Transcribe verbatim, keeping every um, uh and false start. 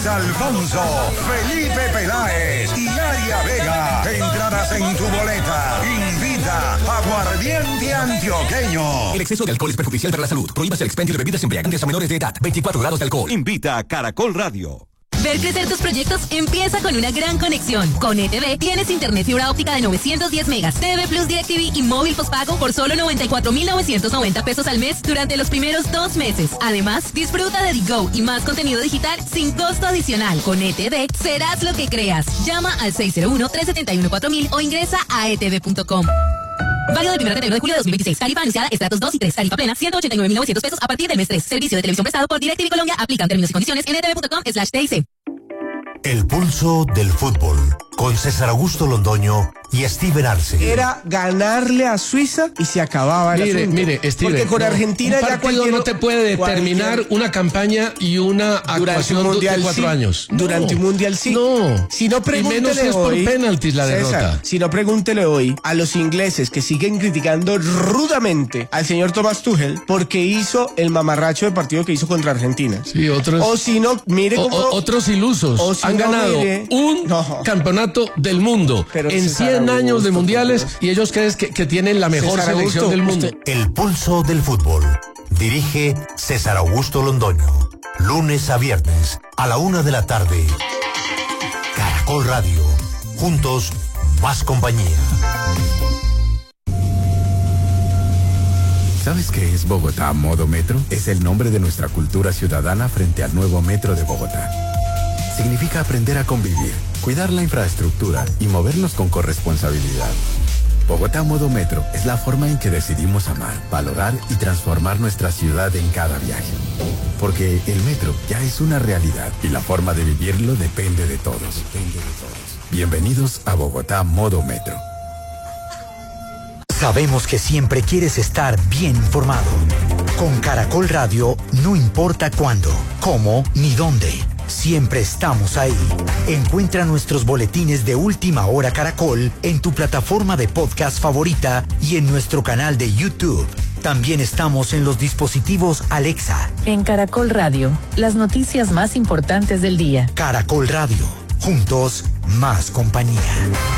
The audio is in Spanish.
Alfonso, Felipe Peláez y Aria Vega. Entradas en tu boleta. Invita Aguardiente Antioqueño. El exceso de alcohol es perjudicial para la salud. Prohíbas el expendio de bebidas embriagantes a menores de edad. veinticuatro grados de alcohol. Invita a Caracol Radio. Ver crecer tus proyectos empieza con una gran conexión. Con E T V tienes internet fibra óptica de novecientos diez megas, T V Plus DirecTV y móvil postpago por solo noventa y cuatro mil novecientos noventa pesos al mes durante los primeros dos meses. Además, disfruta de Digo y más contenido digital sin costo adicional. Con E T V serás lo que creas. Llama al seis cero uno, tres siete uno, cuatro mil o ingresa a e t v punto com. Válido del primero al treinta y uno de julio de dos mil veintiséis. Tarifa anunciada, estratos dos y tres. Tarifa plena, ciento ochenta y nueve mil novecientos pesos a partir del mes tres. Servicio de televisión prestado por DirecTV Colombia. Aplican términos y condiciones en e t v punto com slash t i c. El pulso del fútbol, con César Augusto Londoño y Steven Arce. Era ganarle a Suiza y se acababa el mire, asunto. Mire, Steven, porque con no, Argentina un ya partido cualquier, no te puede determinar cualquier, una campaña y una actuación mundial, de cuatro sí. años. Durante un mundial sí. No. Si no, pregúntele y menos si es por hoy, penaltis la César, derrota. Si no, pregúntele hoy a los ingleses que siguen criticando rudamente al señor Thomas Tuchel porque hizo el mamarracho de partido que hizo contra Argentina. Sí, otros. O si no, mire o, cómo. o, otros ilusos o si han no, ganado mire, un no. campeonato del mundo Pero en César cien años Augusto, de mundiales y ellos creen que, que tienen la mejor César selección Augusto, del mundo. usted- El pulso del fútbol. Dirige César Augusto Londoño. Lunes a viernes a la una de la tarde. Caracol Radio. Juntos, más compañía. ¿Sabes qué es Bogotá Modo Metro? Es el nombre de nuestra cultura ciudadana frente al nuevo Metro de Bogotá. Significa aprender a convivir, cuidar la infraestructura y movernos con corresponsabilidad. Bogotá Modo Metro es la forma en que decidimos amar, valorar y transformar nuestra ciudad en cada viaje. Porque el metro ya es una realidad y la forma de vivirlo depende de todos. Depende de todos. Bienvenidos a Bogotá Modo Metro. Sabemos que siempre quieres estar bien informado. Con Caracol Radio, no importa cuándo, cómo ni dónde. Siempre estamos ahí. Encuentra nuestros boletines de Última Hora Caracol en tu plataforma de podcast favorita y en nuestro canal de YouTube. También estamos en los dispositivos Alexa. En Caracol Radio, las noticias más importantes del día. Caracol Radio. Juntos, más compañía.